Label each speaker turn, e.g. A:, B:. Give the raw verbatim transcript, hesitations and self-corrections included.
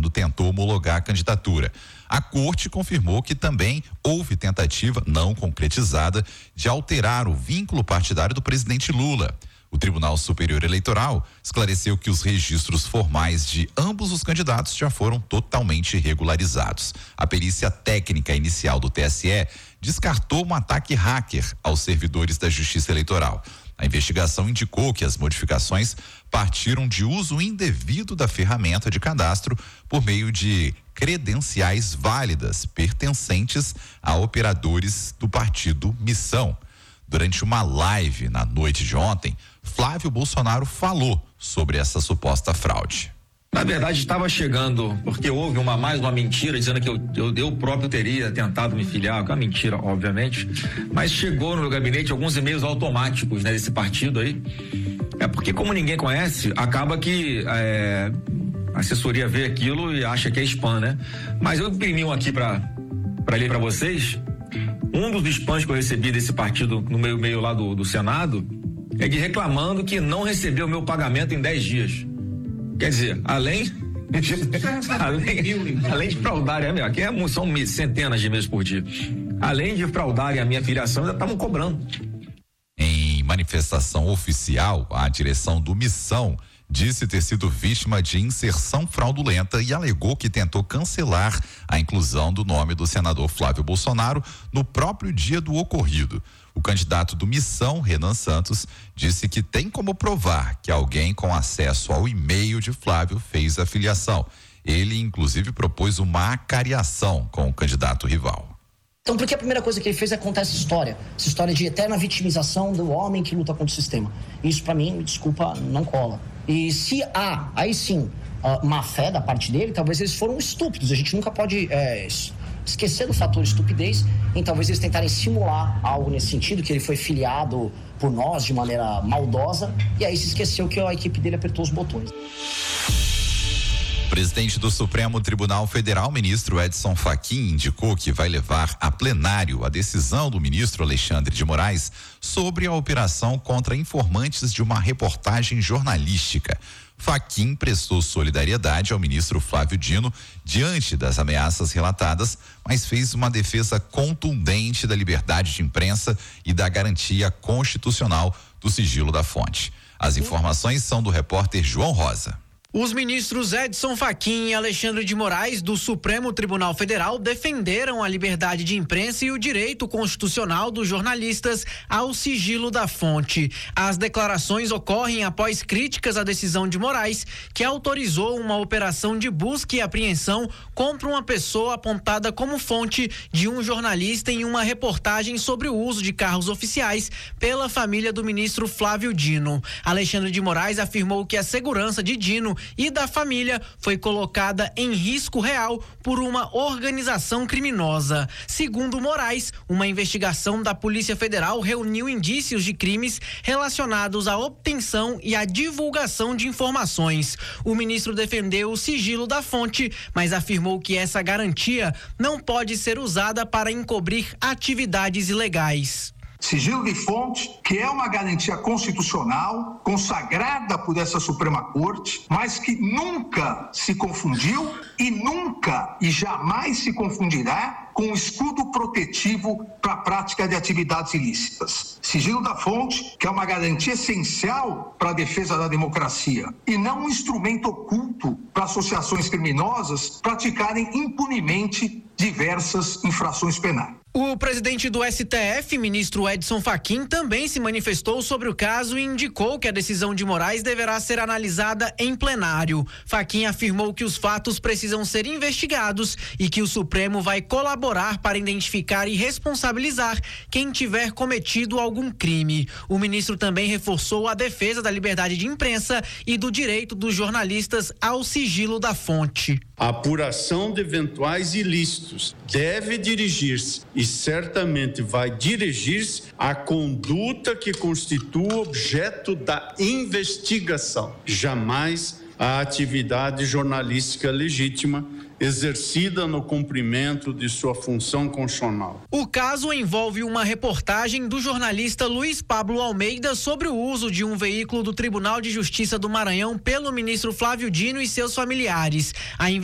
A: quando tentou homologar a candidatura. A corte confirmou que também houve tentativa não concretizada de alterar o vínculo partidário do presidente Lula. O Tribunal Superior Eleitoral esclareceu que os registros formais de ambos os candidatos já foram totalmente regularizados. A perícia técnica inicial do T S E descartou um ataque hacker aos servidores da Justiça Eleitoral. A investigação indicou que as modificações partiram de uso indevido da ferramenta de cadastro por meio de credenciais válidas pertencentes a operadores do partido Missão. Durante uma live na noite de ontem, Flávio Bolsonaro falou sobre essa suposta fraude.
B: Na verdade, estava chegando, porque houve uma mais uma mentira, dizendo que eu, eu, eu próprio teria tentado me filiar, que é uma mentira, obviamente, mas chegou no meu gabinete alguns e-mails automáticos, né, desse partido aí. É porque, como ninguém conhece, acaba que é, a assessoria vê aquilo e acha que é spam, né? Mas eu imprimi um aqui para para ler para vocês. Um dos spams que eu recebi desse partido no meu e-mail lá do, do Senado é de reclamando que não recebeu o meu pagamento em dez dias. Quer dizer, além além, além de fraudarem, aqui é, são centenas de meses por dia. Além de fraudarem a minha filiação, ainda estavam cobrando.
A: Em manifestação oficial, a direção do Missão disse ter sido vítima de inserção fraudulenta e alegou que tentou cancelar a inclusão do nome do senador Flávio Bolsonaro no próprio dia do ocorrido. O candidato do Missão, Renan Santos, disse que tem como provar que alguém com acesso ao e-mail de Flávio fez a filiação. Ele, inclusive, propôs uma acariação com o candidato rival.
C: Então, porque a primeira coisa que ele fez é contar essa história, essa história de eterna vitimização do homem que luta contra o sistema. Isso, pra mim, me desculpa, não cola. E se há, aí sim, má fé da parte dele, talvez eles foram estúpidos. A gente nunca pode é, esquecer do fator estupidez, em talvez eles tentarem simular algo nesse sentido, que ele foi filiado por nós de maneira maldosa, e aí se esqueceu que a equipe dele apertou os botões.
A: O presidente do Supremo Tribunal Federal, ministro Edson Fachin, indicou que vai levar a plenário a decisão do ministro Alexandre de Moraes sobre a operação contra informantes de uma reportagem jornalística. Fachin prestou solidariedade ao ministro Flávio Dino diante das ameaças relatadas, mas fez uma defesa contundente da liberdade de imprensa e da garantia constitucional do sigilo da fonte. As informações são do repórter João Rosa.
D: Os ministros Edson Fachin e Alexandre de Moraes, do Supremo Tribunal Federal, defenderam a liberdade de imprensa e o direito constitucional dos jornalistas ao sigilo da fonte. As declarações ocorrem após críticas à decisão de Moraes, que autorizou uma operação de busca e apreensão contra uma pessoa apontada como fonte de um jornalista em uma reportagem sobre o uso de carros oficiais pela família do ministro Flávio Dino. Alexandre de Moraes afirmou que a segurança de Dino e da família foi colocada em risco real por uma organização criminosa. Segundo Moraes, uma investigação da Polícia Federal reuniu indícios de crimes relacionados à obtenção e à divulgação de informações. O ministro defendeu o sigilo da fonte, mas afirmou que essa garantia não pode ser usada para encobrir atividades ilegais.
E: Sigilo de fonte, que é uma garantia constitucional, consagrada por essa Suprema Corte, mas que nunca se confundiu e nunca e jamais se confundirá com o escudo protetivo para a prática de atividades ilícitas. Sigilo da fonte, que é uma garantia essencial para a defesa da democracia e não um instrumento oculto para associações criminosas praticarem impunemente diversas infrações penais.
D: O presidente do S T F, ministro Edson Fachin, também se manifestou sobre o caso e indicou que a decisão de Moraes deverá ser analisada em plenário. Fachin afirmou que os fatos precisam ser investigados e que o Supremo vai colaborar para identificar e responsabilizar quem tiver cometido algum crime. O ministro também reforçou a defesa da liberdade de imprensa e do direito dos jornalistas ao sigilo da fonte.
F: A apuração de eventuais ilícitos deve dirigir-se e certamente vai dirigir-se à conduta que constitua objeto da investigação, jamais a atividade jornalística legítima exercida no cumprimento de sua função constitucional.
D: O caso envolve uma reportagem do jornalista Luiz Pablo Almeida sobre o uso de um veículo do Tribunal de Justiça do Maranhão pelo ministro Flávio Dino e seus familiares. A